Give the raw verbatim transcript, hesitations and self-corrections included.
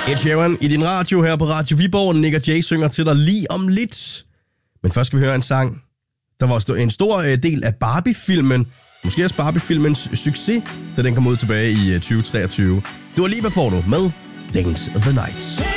Ed Sheeran i din radio her på Radio Viborg. Nick og Jay synger til dig lige om lidt. Men først skal vi høre en sang, der var en stor del af Barbie-filmen. Måske også Barbie-filmens succes, da den kom ud tilbage i tyve treogtyve. Du er lige, hvad får du med Dance of the Night.